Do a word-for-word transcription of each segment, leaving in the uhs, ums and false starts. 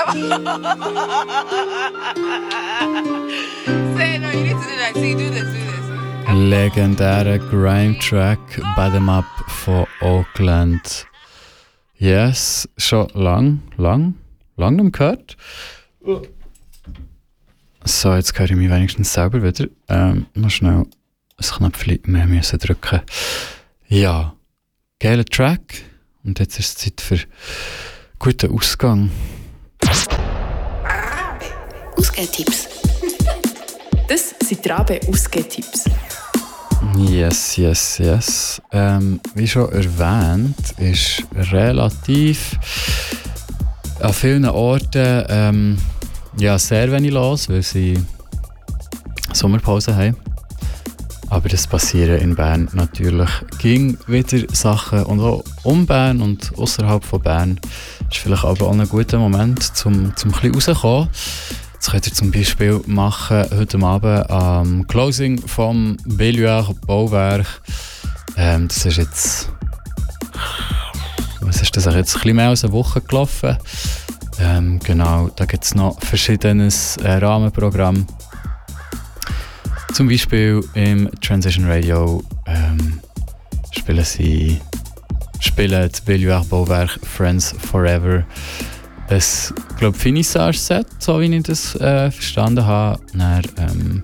Say no, you need to do that. See, do this, do this. Legendärer Grime-Track Bottom Up von Oakland. Yes, schon lang, lang, lang nicht gehört. So, jetzt höre ich mich wenigstens selber wieder. Ähm, noch schnell ein Knöpfchen mehr müssen drücken. Ja, geiler Track. Und jetzt ist es Zeit für guten Ausgang. Ausgehtipps. Das sind die Rabe-Ausgehtipps. Yes, yes, yes. Ähm, wie schon erwähnt, ist relativ an vielen Orten ähm, ja, sehr wenig los, weil sie Sommerpause haben. Aber das passieren in Bern natürlich ging wieder Sachen und auch um Bern und außerhalb von Bern. Das ist vielleicht aber auch ein guter Moment, zum, zum ein bisschen rauszukommen. Das könnt ihr zum Beispiel machen heute Abend am Closing vom Belluaire Bauwerk. Ähm, das ist jetzt, was ist das, jetzt ein bisschen mehr als eine Woche gelaufen. Ähm, genau, da gibt es noch verschiedenes äh, Rahmenprogramm. Zum Beispiel im Transition Radio ähm, spielen sie spielen das Belluaire Bauwerk Friends Forever. Ein, glaube Finissage-Set, so wie ich das äh, verstanden habe. Dann, ähm,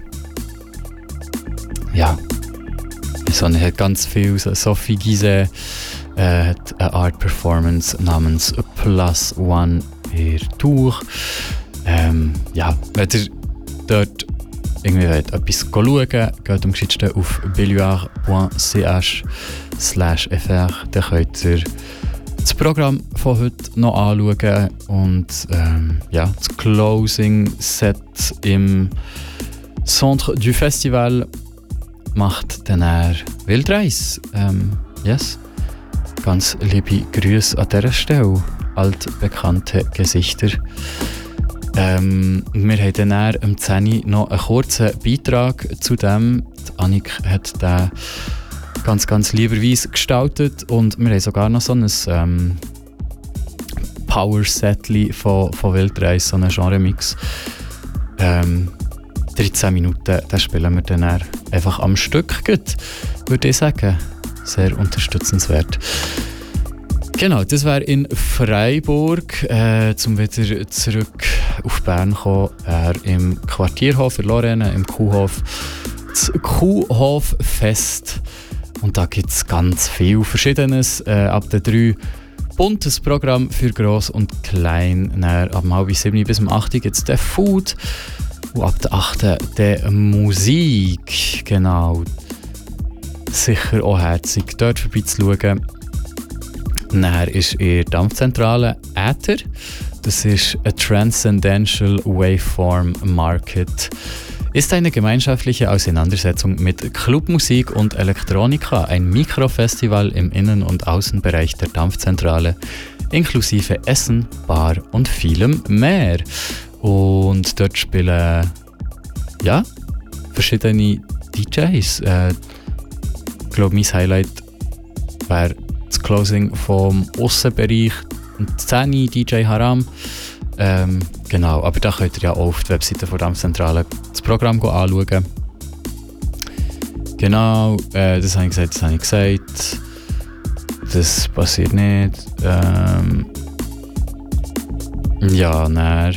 ja, so, er hat ganz viel. So, Sophie Gizet äh, hat eine Art-Performance namens Plus One Air Tour. Ähm, ja, wenn ihr dort irgendwie wollt, etwas schauen, geht am geschicktesten auf belluaire punkt c h slash f r. Dann könnt ihr das Programm von heute noch anschauen und ähm, ja, das Closing-Set im Centre du Festival macht dann er Wildreis. Ähm, yes. Ganz liebe Grüße an dieser Stelle, altbekannte Gesichter. Ähm, wir haben dann am zehn Uhr noch einen kurzen Beitrag zu dem. Die Annik hat den ganz, ganz lieberweise gestaltet und wir haben sogar noch so ein ähm, Power-Setli von, von Wildreis, so einen Genre-Mix. Ähm, dreizehn Minuten, das spielen wir dann einfach am Stück, gut, würde ich sagen. Sehr unterstützenswert. Genau, das wäre in Freiburg. Äh, zum wieder zurück auf Bern kommen, äh, im Quartierhof für Lorraine, im Kuhhof. Das Kuhhof-Fest. Und da gibt es ganz viel Verschiedenes. Äh, ab der drei buntes Programm für Gross und Klein. Dann ab halb sieben bis um acht gibt es den Food. Und ab der acht der Musik. Genau. Sicher auch herzig, dort vorbeizuschauen. Dann ist in der Dampfzentrale Äther. Das ist a Transcendental Waveform Market. Ist eine gemeinschaftliche Auseinandersetzung mit Clubmusik und Elektronika, ein Mikrofestival im Innen- und Außenbereich der Dampfzentrale, inklusive Essen, Bar und vielem mehr. Und dort spielen ja, verschiedene D Js. Äh, ich glaube, mein Highlight wäre das Closing vom Aussenbereich, zehn D J Haram. Ähm, genau, aber da könnt ihr ja auch auf der Webseite der Dampfzentrale das Programm anschauen. Genau, äh, das habe ich gesagt, das habe ich gesagt. Das passiert nicht. Ähm, ja, nein.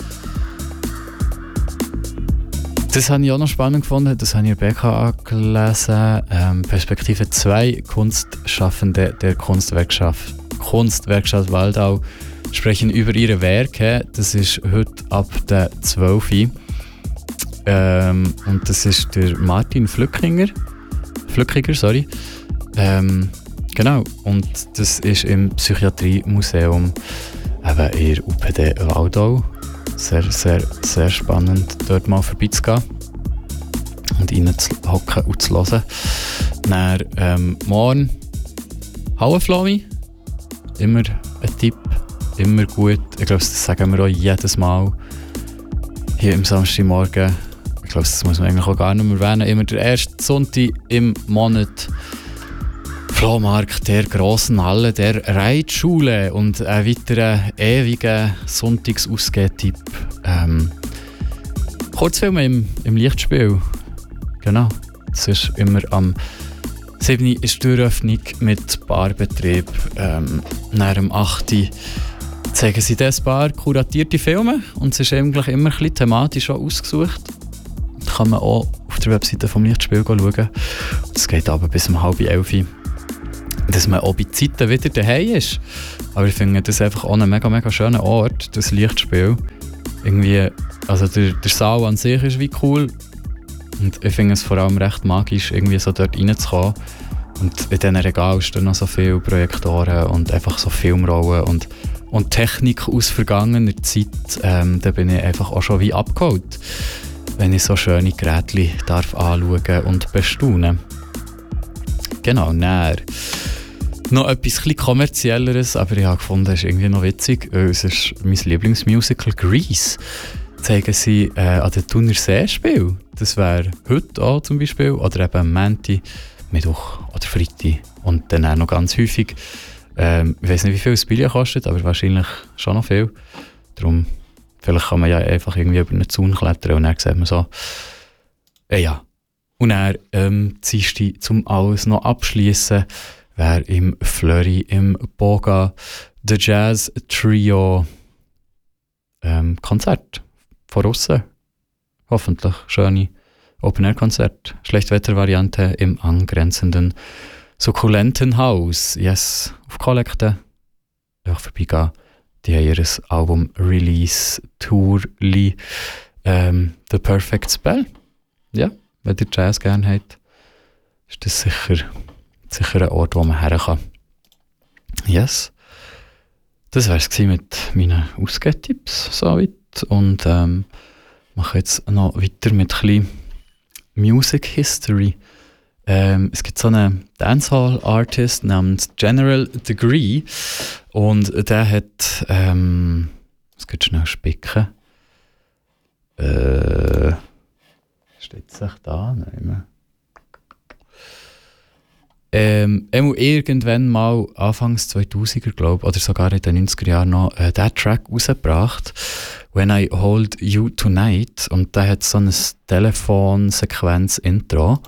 Das habe ich auch noch spannend gefunden, das habe ich in der B K A gelesen. Ähm, Perspektive zwei, Kunstschaffende der Kunstwerkschaft, Kunstwerkstatt Waldau sprechen über ihre Werke. Das ist heute ab der zwölf Uhr. Ähm, und das ist der Martin Flückinger. Flückiger, sorry. Ähm, genau, und das ist im Psychiatriemuseum eben in der U P D Waldau. Sehr, sehr, sehr spannend, dort mal vorbeizugehen und reinzuhocken und zu hören. Dann ähm, morgen Hauenflamme. Immer ein Tipp, immer gut. Ich glaube, das sagen wir auch jedes Mal hier am Samstagmorgen. Ich glaube, das muss man eigentlich auch gar nicht mehr erwähnen. Immer der erste Sonntag im Monat Flohmarkt der grossen Halle der Reitschule und ein weiterer ewiger Sonntagsausgehtipp. Ähm, Kurzfilme im, im Lichtspiel. Genau. Es ist immer am sieben Uhr ist die Türöffnung mit Barbetrieb. Ähm, nach dem acht Uhr zeigen sie das Bar kuratierte Filme und es ist eigentlich immer ein bisschen thematisch auch ausgesucht. Das kann man auch auf der Webseite vom Lichtspiel schauen. Es geht aber bis um halb elf Uhr, dass man auch bei Zeiten wieder daheim ist. Aber ich finde das einfach auch einen mega, mega schönen Ort, das Lichtspiel. Irgendwie, also der, der Saal an sich ist wie cool. Und ich finde es vor allem recht magisch, irgendwie so dort reinzukommen. Und in diesen Regalen stehen noch so viele Projektoren und einfach so Filmrollen und, und Technik aus vergangener Zeit. Ähm, da bin ich einfach auch schon wie abgeholt, wenn ich so schöne Geräte darf anschauen und bestaunen. Genau, näher. Noch etwas etwas kommerzielleres, aber ich habe gefunden, es ist irgendwie noch witzig. Es ist mein Lieblingsmusical Grease. Zeigen sie äh, an den Thuner Seespiel. Das wäre heute auch zum Beispiel. Oder eben Montag, Mittwoch oder Freitag. Und dann auch noch ganz häufig. Ähm, ich weiß nicht, wie viel das Billett kostet, aber wahrscheinlich schon noch viel. Darum, vielleicht kann man ja einfach irgendwie über einen Zaun klettern und dann sieht man so. Äh, ja. Und dann, ähm, Dienstag, zum alles noch abschließen, wäre im Fleury, im Boga, The Jazz Trio ähm, Konzert. Von aussen. Hoffentlich schöne Open-Air-Konzert. Schlechtwettervariante im angrenzenden sukkulenten Haus. Yes, auf Kollekte. Einfach vorbeigehen. Die haben ihr Album Release Tourli. Ähm, The Perfect Spell. Ja, wenn ihr Jazz gerne habt, ist das sicher, sicher ein Ort, wo man her kann. Yes. Das war es mit meinen Ausgehtipps so weit. Und ähm, mache jetzt noch weiter mit ein bisschen Music History. Ähm, es gibt so einen Dancehall-Artist namens General Degree und der hat, ähm, es geht schnell spicken. Äh, steht sich da? Nein, mehr. Ähm, irgendwann mal Anfangs zweitausender, glaube ich, oder sogar in den neunziger Jahren noch äh, diesen Track rausgebracht, When I Hold You Tonight. Und der hat so ein Telefonsequenz-Intro.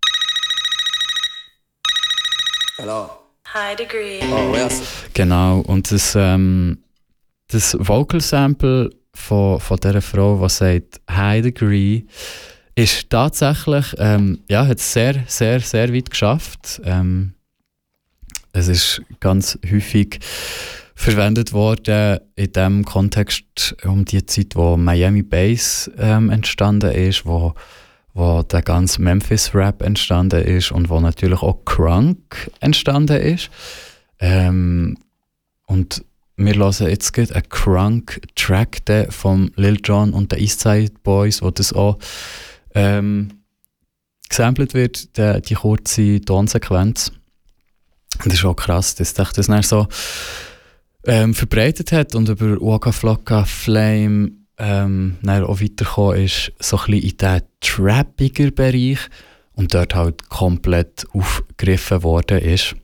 Hello. High Degree. Oh, yes. Genau, und das, ähm, das Vocal-Sample von, von dieser Frau, die sagt High Degree, ist tatsächlich, ähm, ja, hat es sehr, sehr, sehr weit geschafft. Ähm, es ist ganz häufig verwendet worden in dem Kontext um die Zeit, wo Miami Bass ähm, entstanden ist, wo, wo der ganze Memphis-Rap entstanden ist und wo natürlich auch Crunk entstanden ist. Ähm, und wir hören jetzt gerade einen Crunk-Track von Lil Jon und den Eastside Boys, wo das auch Ähm, gesampelt wird, die, die kurze Tonsequenz. Und das ist auch krass, dass sich das dann so ähm, verbreitet hat und über Waka Flocka Flame ähm, dann auch weitergekommen ist, so ein bisschen in diesen trappiger Bereich und dort halt komplett aufgegriffen worden ist.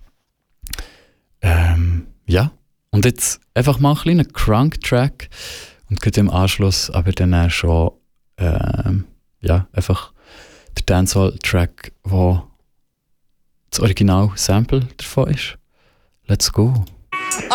Ähm, ja, und jetzt einfach mal einen kleinen Crunk-Track und gerade im Anschluss aber dann auch schon ähm, ja, einfach der Dancehall-Track, wo das Original-Sample davon ist. Let's go!